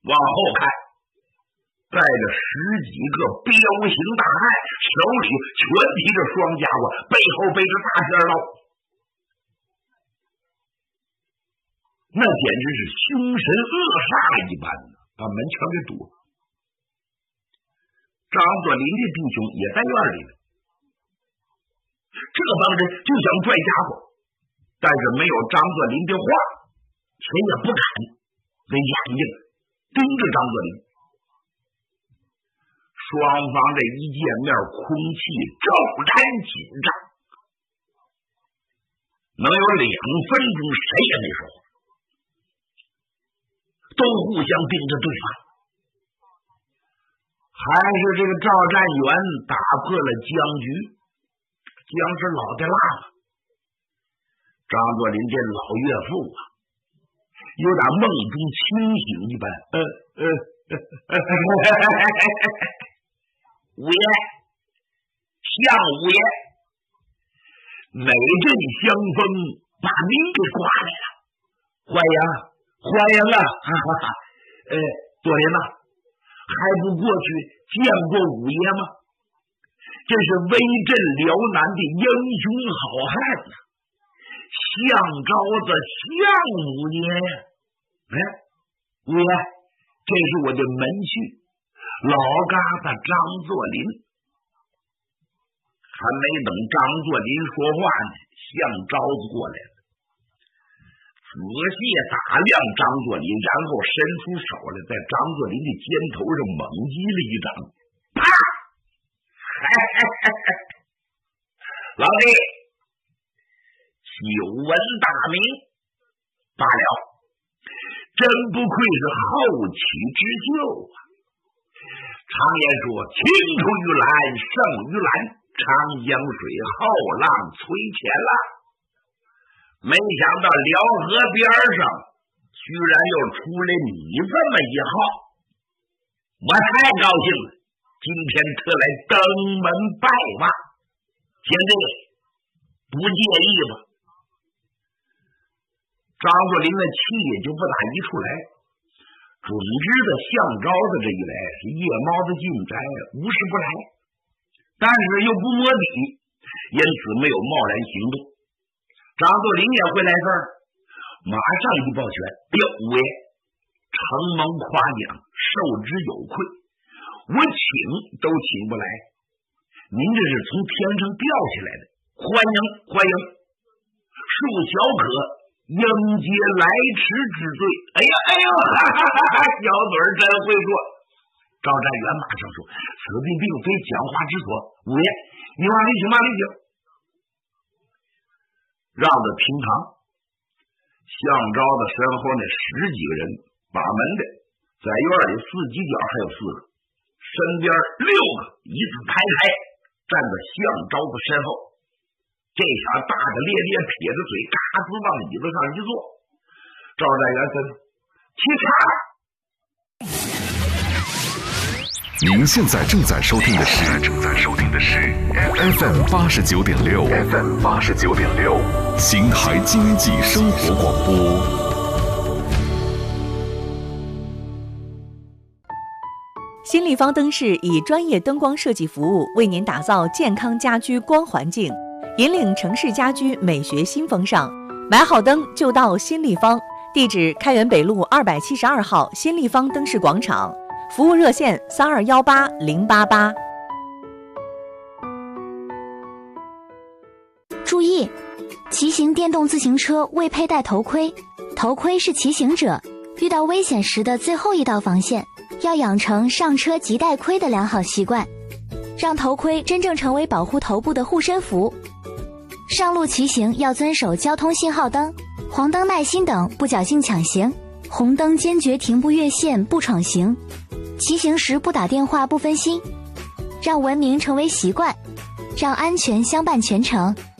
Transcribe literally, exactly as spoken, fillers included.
往后看，带着十几个彪形大汉，手里全提着双家伙，背后背着大片刀，那简直是凶神恶煞一般的，把门全给堵了。张作霖的弟兄也在院里呢，这帮人就想拽家伙，但是没有张作霖的话，谁也不敢，得眼睛盯着张作霖。双方这一见面，空气骤然紧张，能有两分钟谁也没说话，都互相盯着对方。还是这个赵占元打破了僵局，僵是老的辣了。张作霖这老岳父啊，有点梦中清醒一般。呃呃呃五爷，向五爷，哪阵香风把您给刮来了？欢迎，欢迎啊！哈哈哈。呃，作霖呐，还不过去见过五爷吗？这是威震辽南的英雄好汉呐、啊，项昭子项五爷呀！哎，五爷，这是我的门婿。老疙瘩张作霖。还没等张作霖说话呢，项昭子过来了，仔细打量张作霖，然后伸出手来，在张作霖的肩头上猛击了一掌，啪！老弟，久闻大名，罢了，真不愧是后起之秀啊！常言说，青出于蓝胜于蓝，长江水后浪推前浪。没想到辽河边上居然又出来你这么一号，我太高兴了，今天特来登门拜望，贤弟不介意吧？张作霖的气也就不打一处来，准知道项昭子这一来是夜猫子进宅，无事不来，但是又不摸底，因此没有贸然行动。张作霖也会来事儿，马上一抱拳：“哎呦，五爷，承蒙夸奖，受之有愧，我请都请不来，您这是从天上掉下来的，欢迎欢迎，恕小可应接来迟之罪。”哎呀哎呦，哈哈哈哈，小嘴真会说。赵占元马上说：“此地并非讲话之所，五爷，你往里请，往里请。”绕着厅堂，项昭的身后那十几个人把门的，在院里四犄角还有四个，身边六个一字排开，站在项昭的身后。这下大的咧咧撇着嘴，嘎吱往椅子上一坐。赵占元吩咐：“起茶。” 您现在正在收听的是正在收听的是 F M 八十九点六 F M 八十九点六邢台经济生活广播。 新立方灯饰以专业灯光设计服务为您打造健康家居光环境，引领城市家居美学新风尚。买好灯就到新立方，地址开元北路二百七十二号新立方灯饰广场。服务热线三二幺八零八八。 注意，骑行电动自行车未佩戴头盔，头盔是骑行者遇到危险时的最后一道防线，要养成上车即戴盔的良好习惯，让头盔真正成为保护头部的护身符。上路骑行要遵守交通信号灯、黄灯耐心等，不侥幸抢行，红灯坚决停步越线不闯行，骑行时不打电话不分心，让文明成为习惯，让安全相伴全程。